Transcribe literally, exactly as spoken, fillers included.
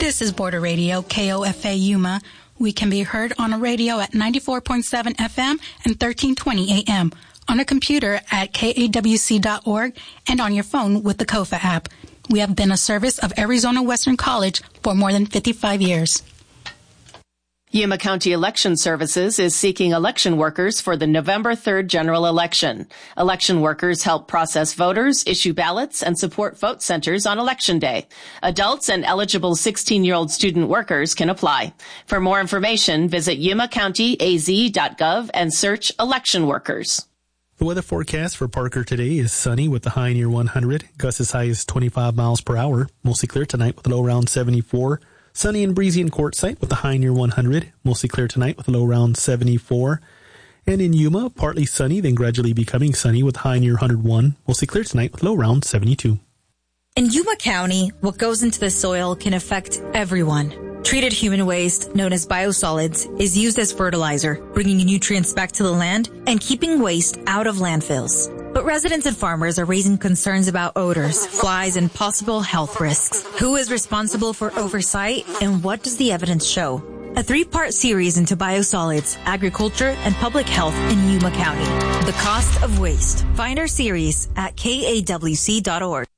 This is Border Radio, K O F A Yuma. We can be heard on a radio at ninety-four point seven F M and thirteen twenty A M, on a computer at K A W C dot org, and on your phone with the Kofa app. We have been a service of Arizona Western College for more than fifty-five years. Yuma County Election Services is seeking election workers for the November third general election. Election workers help process voters, issue ballots, and support vote centers on Election Day. Adults and eligible sixteen-year-old student workers can apply. For more information, visit yuma county a z dot gov and search election workers. The weather forecast for Parker today is sunny with a high near one hundred, gusts as high as twenty-five miles per hour. Mostly clear tonight with a low around seventy-four. Sunny and breezy in Quartzsite with a high near one hundred. Mostly clear tonight with a low around seventy-four. And in Yuma, partly sunny, then gradually becoming sunny with a high near one hundred one. Mostly clear tonight with a low around seventy-two. In Yuma County, what goes into the soil can affect everyone. Treated human waste, known as biosolids, is used as fertilizer, bringing nutrients back to the land and keeping waste out of landfills. But residents and farmers are raising concerns about odors, flies, and possible health risks. Who is responsible for oversight, and what does the evidence show? A three-part series into biosolids, agriculture, and public health in Yuma County. The Cost of Waste. Find our series at K A W C dot org.